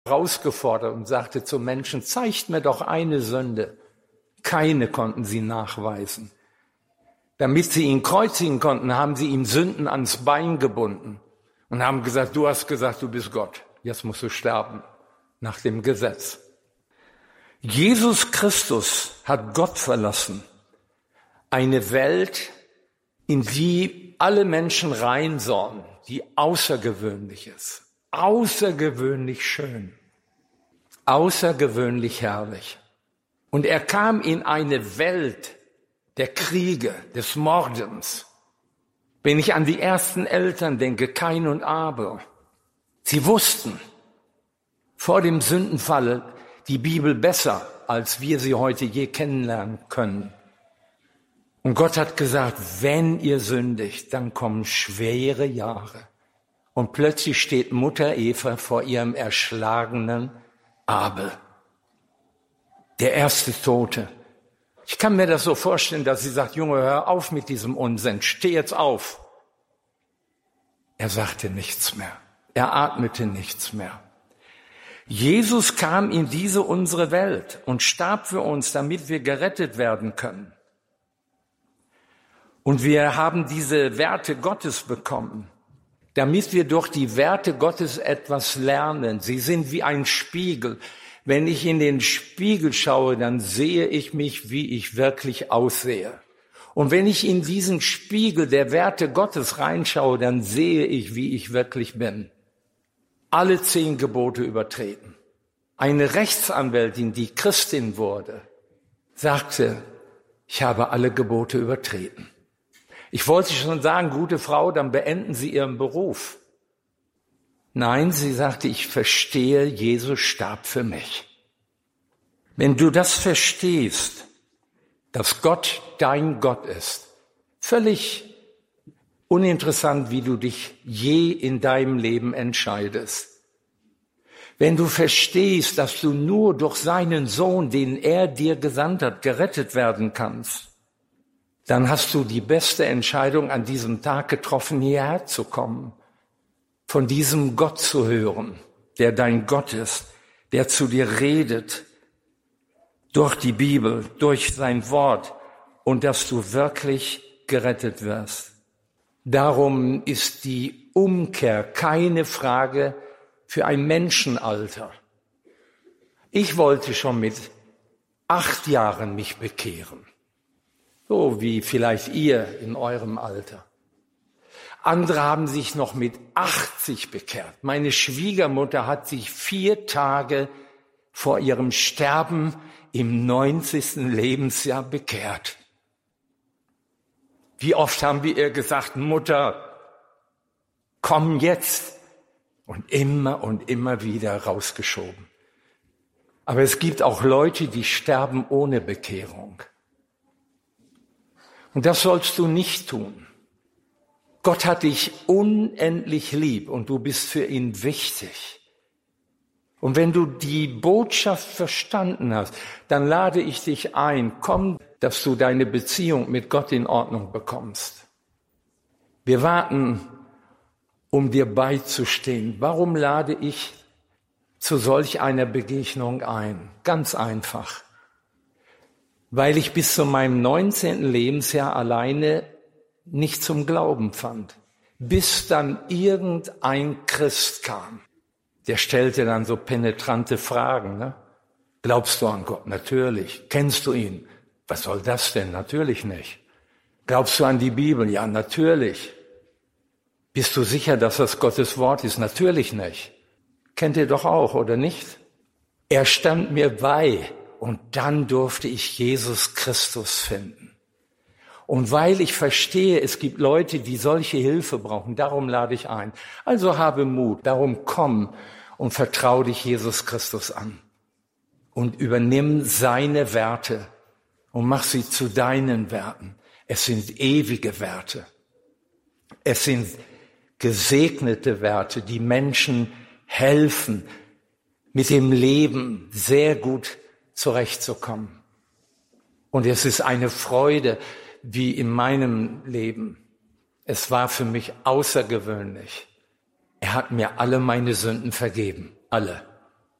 herausgefordert und sagte zu Menschen, zeigt mir doch eine Sünde. Keine konnten sie nachweisen. Damit sie ihn kreuzigen konnten, haben sie ihm Sünden ans Bein gebunden und haben gesagt, du hast gesagt, du bist Gott. Jetzt musst du sterben nach dem Gesetz. Jesus Christus hat Gott verlassen. Eine Welt, in die alle Menschen rein sollen, die außergewöhnlich ist, außergewöhnlich schön, außergewöhnlich herrlich. Und er kam in eine Welt der Kriege, des Mordens. Wenn ich an die ersten Eltern denke, Kain und Abel, sie wussten vor dem Sündenfall die Bibel besser, als wir sie heute je kennenlernen können. Und Gott hat gesagt, wenn ihr sündigt, dann kommen schwere Jahre. Und plötzlich steht Mutter Eva vor ihrem erschlagenen Abel, der erste Tote. Ich kann mir das so vorstellen, dass sie sagt, Junge, hör auf mit diesem Unsinn, steh jetzt auf. Er sagte nichts mehr, er atmete nichts mehr. Jesus kam in diese unsere Welt und starb für uns, damit wir gerettet werden können. Und wir haben diese Werte Gottes bekommen, damit wir durch die Werte Gottes etwas lernen. Sie sind wie ein Spiegel. Wenn ich in den Spiegel schaue, dann sehe ich mich, wie ich wirklich aussehe. Und wenn ich in diesen Spiegel der Werte Gottes reinschaue, dann sehe ich, wie ich wirklich bin. Alle 10 Gebote übertreten. Eine Rechtsanwältin, die Christin wurde, sagte, ich habe alle Gebote übertreten. Ich wollte schon sagen, gute Frau, dann beenden Sie Ihren Beruf. Nein, sie sagte, ich verstehe, Jesus starb für mich. Wenn du das verstehst, dass Gott dein Gott ist, völlig uninteressant, wie du dich je in deinem Leben entscheidest. Wenn du verstehst, dass du nur durch seinen Sohn, den er dir gesandt hat, gerettet werden kannst, dann hast du die beste Entscheidung an diesem Tag getroffen, hierher zu kommen, von diesem Gott zu hören, der dein Gott ist, der zu dir redet, durch die Bibel, durch sein Wort, und dass du wirklich gerettet wirst. Darum ist die Umkehr keine Frage für ein Menschenalter. Ich wollte schon mit 8 Jahren mich bekehren. So wie vielleicht ihr in eurem Alter. Andere haben sich noch mit 80 bekehrt. Meine Schwiegermutter hat sich 4 Tage vor ihrem Sterben im 90. Lebensjahr bekehrt. Wie oft haben wir ihr gesagt, Mutter, komm jetzt. Und immer wieder rausgeschoben. Aber es gibt auch Leute, die sterben ohne Bekehrung. Und das sollst du nicht tun. Gott hat dich unendlich lieb und du bist für ihn wichtig. Und wenn du die Botschaft verstanden hast, dann lade ich dich ein, komm, dass du deine Beziehung mit Gott in Ordnung bekommst. Wir warten, um dir beizustehen. Warum lade ich zu solch einer Begegnung ein? Ganz einfach. Weil ich bis zu meinem 19. Lebensjahr alleine nicht zum Glauben fand. Bis dann irgendein Christ kam. Der stellte dann so penetrante Fragen. Ne? Glaubst du an Gott? Natürlich. Kennst du ihn? Was soll das denn? Natürlich nicht. Glaubst du an die Bibel? Ja, natürlich. Bist du sicher, dass das Gottes Wort ist? Natürlich nicht. Kennt ihr doch auch, oder nicht? Er stand mir bei und dann durfte ich Jesus Christus finden. Und weil ich verstehe, es gibt Leute, die solche Hilfe brauchen, darum lade ich ein. Also habe Mut, darum komm und vertraue dich Jesus Christus an. Und übernimm seine Werte und mach sie zu deinen Werten. Es sind ewige Werte. Es sind gesegnete Werte, die Menschen helfen, mit dem Leben sehr gut zurechtzukommen. Und es ist eine Freude, wie in meinem Leben. Es war für mich außergewöhnlich. Er hat mir alle meine Sünden vergeben, alle.